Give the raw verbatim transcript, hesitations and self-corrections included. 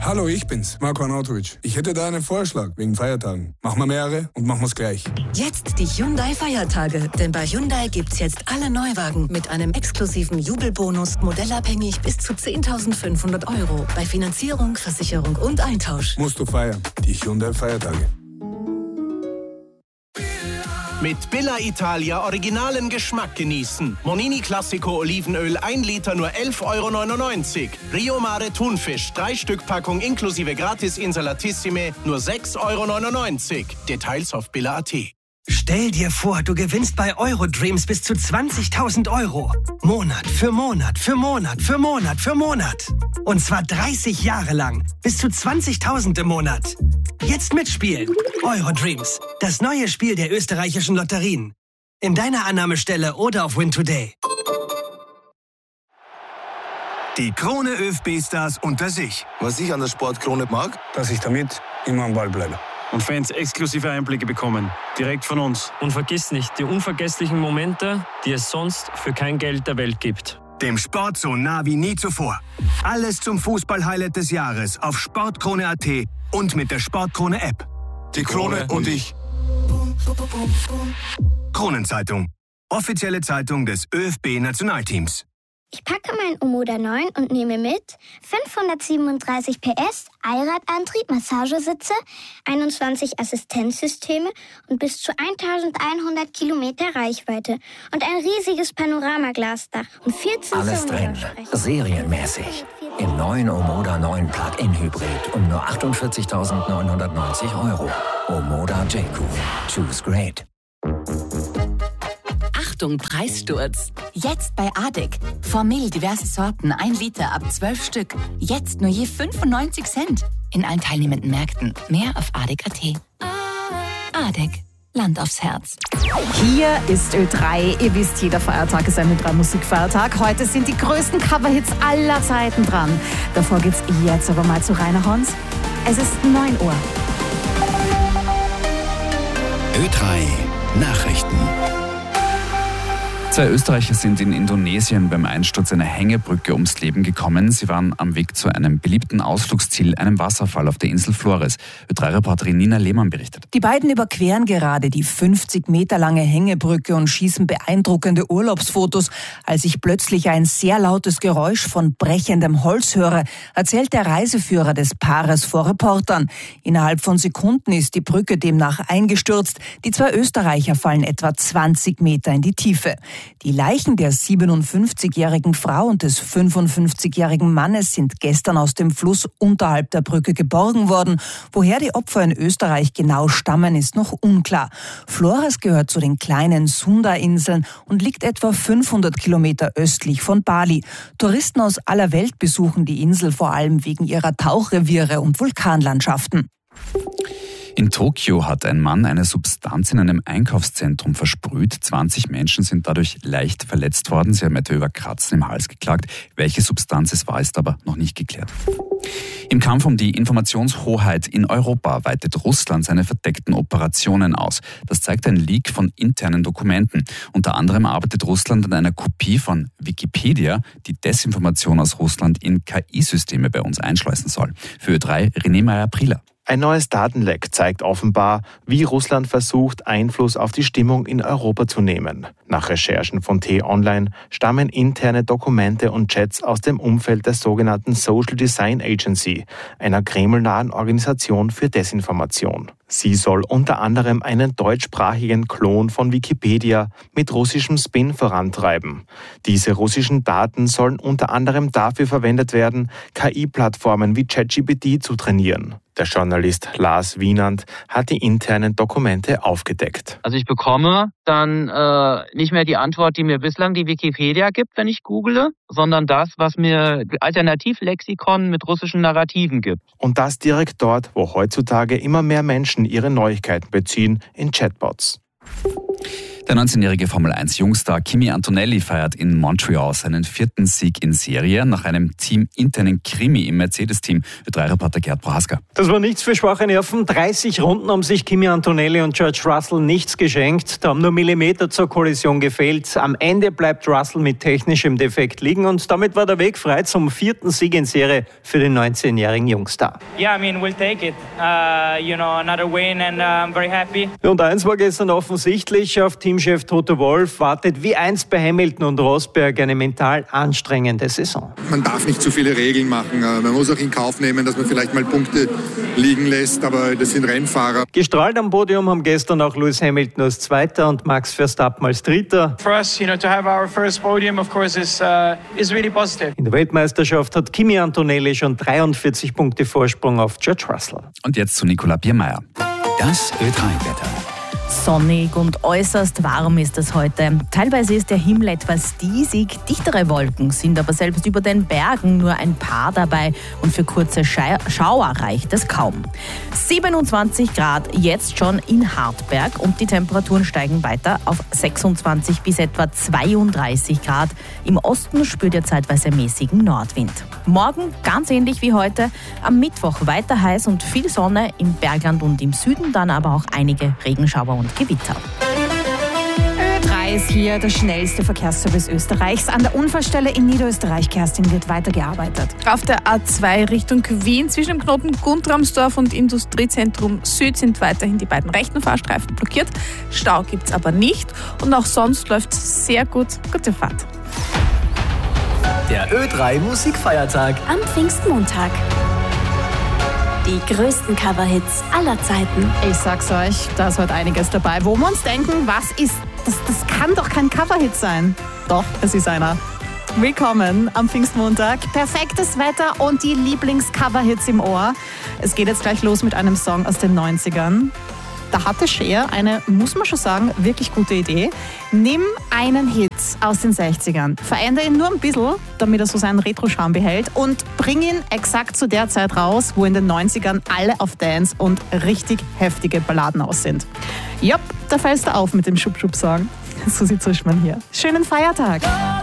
Hallo, ich bin's, Marko Arnautovic. Ich hätte da einen Vorschlag wegen Feiertagen. Machen wir mehrere und machen wir's gleich. Jetzt die Hyundai-Feiertage. Denn bei Hyundai gibt's jetzt alle Neuwagen mit einem exklusiven Jubelbonus, modellabhängig bis zu zehntausendfünfhundert Euro. Bei Finanzierung, Versicherung und Eintausch. Musst du feiern. Die Hyundai-Feiertage. Mit Billa Italia originalen Geschmack genießen. Monini Classico Olivenöl ein Liter nur elf Euro neunundneunzig. Rio Mare Thunfisch drei Stück Packung inklusive Gratis Insalatissime nur sechs Euro neunundneunzig. Details auf billa punkt at. Stell dir vor, du gewinnst bei Eurodreams bis zu zwanzigtausend Euro. Monat für Monat für Monat für Monat für Monat. Und zwar dreißig Jahre lang. Bis zu zwanzigtausend im Monat. Jetzt mitspielen. Eurodreams. Das neue Spiel der österreichischen Lotterien. In deiner Annahmestelle oder auf Win Today. Die Krone ÖFB-Stars unter sich. Was ich an der Sportkrone mag, dass ich damit immer am Ball bleibe. Und Fans exklusive Einblicke bekommen. Direkt von uns. Und vergiss nicht, die unvergesslichen Momente, die es sonst für kein Geld der Welt gibt. Dem Sport so nah wie nie zuvor. Alles zum Fußball-Highlight des Jahres auf sportkrone punkt at und mit der Sportkrone-App. Die Krone und ich. Kronenzeitung. Offizielle Zeitung des ÖFB-Nationalteams. Ich packe mein Omoda neun und nehme mit fünfhundertsiebenunddreißig P S, Allradantrieb, Massagesitze, einundzwanzig Assistenzsysteme und bis zu eintausendeinhundert Kilometer Reichweite und ein riesiges Panoramaglasdach und vierzehn Alles drin, serienmäßig. Im neuen Omoda neun Plug-in Hybrid um nur achtundvierzigtausendneunhundertneunzig Euro. Omoda J-Q. Choose great. Achtung, Preissturz. Jetzt bei Adek. Formel diverse Sorten, ein Liter ab zwölf Stück. Jetzt nur je fünfundneunzig Cent. In allen teilnehmenden Märkten. Mehr auf adek punkt at. Adek. Land aufs Herz. Hier ist Ö drei. Ihr wisst, jeder Feiertag ist ein Ö drei Musikfeiertag. Heute sind die größten Coverhits aller Zeiten dran. Davor geht's jetzt aber mal zu Rainer Hons. Es ist neun Uhr. Ö drei Nachrichten. Zwei Österreicher sind in Indonesien beim Einsturz einer Hängebrücke ums Leben gekommen. Sie waren am Weg zu einem beliebten Ausflugsziel, einem Wasserfall auf der Insel Flores. Ö drei Reporterin Nina Lehmann berichtet. Die beiden überqueren gerade die fünfzig Meter lange Hängebrücke und schießen beeindruckende Urlaubsfotos, als ich plötzlich ein sehr lautes Geräusch von brechendem Holz höre, erzählt der Reiseführer des Paares vor Reportern. Innerhalb von Sekunden ist die Brücke demnach eingestürzt. Die zwei Österreicher fallen etwa zwanzig Meter in die Tiefe. Die Leichen der siebenundfünfzigjährigen Frau und des fünfundfünfzigjährigen Mannes sind gestern aus dem Fluss unterhalb der Brücke geborgen worden. Woher die Opfer in Österreich genau stammen, ist noch unklar. Flores gehört zu den kleinen Sunda-Inseln und liegt etwa fünfhundert Kilometer östlich von Bali. Touristen aus aller Welt besuchen die Insel vor allem wegen ihrer Tauchreviere und Vulkanlandschaften. In Tokio hat ein Mann eine Substanz in einem Einkaufszentrum versprüht. zwanzig Menschen sind dadurch leicht verletzt worden. Sie haben etwa über Kratzen im Hals geklagt. Welche Substanz es war, ist aber noch nicht geklärt. Im Kampf um die Informationshoheit in Europa weitet Russland seine verdeckten Operationen aus. Das zeigt ein Leak von internen Dokumenten. Unter anderem arbeitet Russland an einer Kopie von Wikipedia, die Desinformation aus Russland in K I-Systeme bei uns einschleusen soll. Für Ö drei René Meyer-Prieler. Ein neues Datenleck zeigt offenbar, wie Russland versucht, Einfluss auf die Stimmung in Europa zu nehmen. Nach Recherchen von T-Online stammen interne Dokumente und Chats aus dem Umfeld der sogenannten Social Design Agency, einer kremlnahen Organisation für Desinformation. Sie soll unter anderem einen deutschsprachigen Klon von Wikipedia mit russischem Spin vorantreiben. Diese russischen Daten sollen unter anderem dafür verwendet werden, K I-Plattformen wie ChatGPT zu trainieren. Der Journalist Lars Wienand hat die internen Dokumente aufgedeckt. Also ich bekomme dann äh, nicht mehr die Antwort, die mir bislang die Wikipedia gibt, wenn ich google, sondern das, was mir Alternativlexikon mit russischen Narrativen gibt. Und das direkt dort, wo heutzutage immer mehr Menschen ihre Neuigkeiten beziehen, in Chatbots. Der neunzehnjährige Formel eins Jungstar Kimi Antonelli feiert in Montreal seinen vierten Sieg in Serie nach einem teaminternen Krimi im Mercedes-Team. Ö drei Reporter Gerd Prohaska. Das war nichts für schwache Nerven. dreißig Runden haben sich Kimi Antonelli und George Russell nichts geschenkt. Da haben nur Millimeter zur Kollision gefehlt. Am Ende bleibt Russell mit technischem Defekt liegen und damit war der Weg frei zum vierten Sieg in Serie für den neunzehnjährigen Jungstar. Yeah, I mean, we'll take it. Uh, you know, another win and uh, I'm very happy. Und eins war gestern offensichtlich, auf Teamchef Toto Wolff wartet wie einst bei Hamilton und Rosberg eine mental anstrengende Saison. Man darf nicht zu viele Regeln machen. Man muss auch in Kauf nehmen, dass man vielleicht mal Punkte liegen lässt, aber das sind Rennfahrer. Gestrahlt am Podium haben gestern auch Lewis Hamilton als Zweiter und Max Verstappen als Dritter. For us, you know, to have our first podium, of course, is uh, is really positive. In der Weltmeisterschaft hat Kimi Antonelli schon dreiundvierzig Punkte Vorsprung auf George Russell. Und jetzt zu Nicola Biermeier. Das Ö drei Wetter. Sonnig und äußerst warm ist es heute. Teilweise ist der Himmel etwas diesig. Dichtere Wolken sind aber selbst über den Bergen nur ein paar dabei und für kurze Schauer reicht es kaum. siebenundzwanzig Grad jetzt schon in Hartberg und die Temperaturen steigen weiter auf sechsundzwanzig bis etwa zweiunddreißig Grad. Im Osten spürt ihr zeitweise mäßigen Nordwind. Morgen ganz ähnlich wie heute, am Mittwoch weiter heiß und viel Sonne, im Bergland und im Süden dann aber auch einige Regenschauer und Gewitter. Ö drei ist hier der schnellste Verkehrsservice Österreichs. An der Unfallstelle in Niederösterreich, Kerstin, wird weitergearbeitet. Auf der A zwei Richtung Wien zwischen dem Knoten Guntramsdorf und Industriezentrum Süd sind weiterhin die beiden rechten Fahrstreifen blockiert. Stau gibt es aber nicht und auch sonst läuft es sehr gut. Gute Fahrt. Der Ö drei Musikfeiertag am Pfingstmontag. Die größten Coverhits aller Zeiten. Ich sag's euch, da ist heute einiges dabei, wo wir uns denken, was ist, das, das kann doch kein Coverhit sein. Doch, es ist einer. Willkommen am Pfingstmontag. Perfektes Wetter und die Lieblings-Coverhits im Ohr. Es geht jetzt gleich los mit einem Song aus den neunzigern. Da hatte Cher eine, muss man schon sagen, wirklich gute Idee. Nimm einen Hit aus den sechzigern, verändere ihn nur ein bisschen, damit er so seinen Retro-Charme behält und bring ihn exakt zu der Zeit raus, wo in den neunzigern alle auf Dance und richtig heftige Balladen aus sind. Jupp, da fällst du auf mit dem Schub-Schub-Song. Susi Zuschmann hier. Schönen Feiertag!